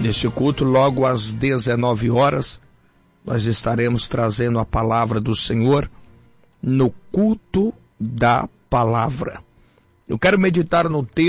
Neste culto, logo às 19 horas, nós estaremos trazendo a palavra do Senhor no culto da palavra. Eu quero meditar no texto